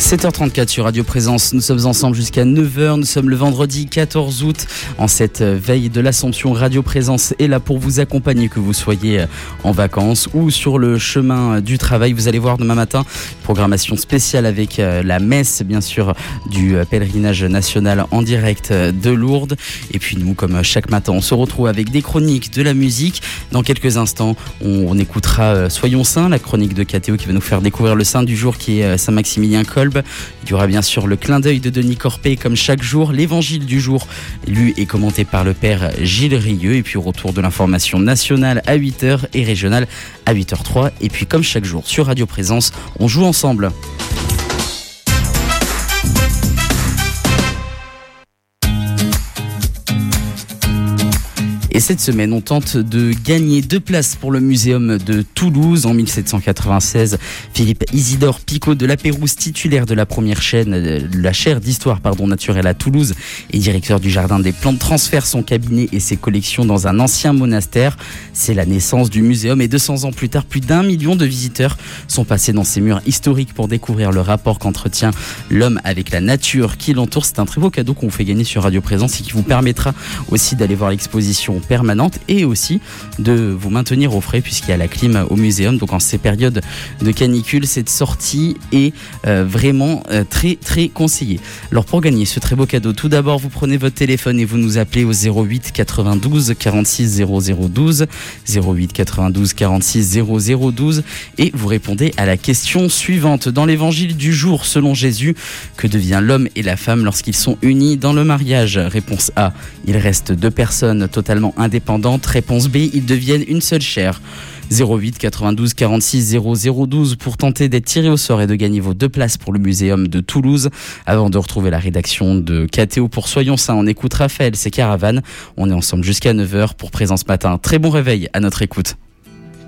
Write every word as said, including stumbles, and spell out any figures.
sept heures trente-quatre sur Radio Présence, nous sommes ensemble jusqu'à neuf heures, nous sommes le vendredi quatorze août, en cette veille de l'Assomption. Radio Présence est là pour vous accompagner, que vous soyez en vacances ou sur le chemin du travail. Vous allez voir demain matin, programmation spéciale avec la messe, bien sûr, du pèlerinage national en direct de Lourdes. Et puis nous, comme chaque matin, on se retrouve avec des chroniques, de la musique. Dans quelques instants, on, on écoutera Soyons Saints, la chronique de K T O qui va nous faire découvrir le saint du jour qui est Saint-Maximilien Kolbe. Il y aura bien sûr le clin d'œil de Denis Corpé comme chaque jour, l'évangile du jour lu et commenté par le père Gilles Rieux, et puis au retour de l'information nationale à huit heures et régionale à huit heures zéro trois, et puis comme chaque jour sur Radio Présence, on joue ensemble. Et cette semaine, on tente de gagner deux places pour le muséum de Toulouse. En dix-sept cent quatre-vingt-seize, Philippe Isidore Picot de la Pérouse, titulaire de la première chaîne, la chaire d'histoire pardon, naturelle à Toulouse et directeur du jardin des plantes, transfère son cabinet et ses collections dans un ancien monastère. C'est la naissance du muséum, et deux cents ans plus tard, plus d'un million de visiteurs sont passés dans ces murs historiques pour découvrir le rapport qu'entretient l'homme avec la nature qui l'entoure. C'est un très beau cadeau qu'on vous fait gagner sur Radio Présence et qui vous permettra aussi d'aller voir l'exposition permanente et aussi de vous maintenir au frais puisqu'il y a la clim au muséum. Donc en ces périodes de canicule, cette sortie est euh, vraiment euh, très très conseillée. Alors pour gagner ce très beau cadeau, tout d'abord vous prenez votre téléphone et vous nous appelez au zéro huit quatre-vingt-douze quarante-six zéro zéro douze, zéro huit quatre-vingt-douze quarante-six zéro zéro douze, et vous répondez à la question suivante. Dans l'évangile du jour, selon Jésus, que devient l'homme et la femme lorsqu'ils sont unis dans le mariage? Réponse A, il reste deux personnes totalement indépendantes. Réponse B, ils deviennent une seule chair. zéro huit quatre-vingt-douze quarante-six zéro zéro douze pour tenter d'être tiré au sort et de gagner vos deux places pour le muséum de Toulouse. Avant de retrouver la rédaction de K T O pour Soyons Saints, on écoute Raphaël, c'est Caravane. On est ensemble jusqu'à neuf heures pour Présence Matin. Très bon réveil à notre écoute.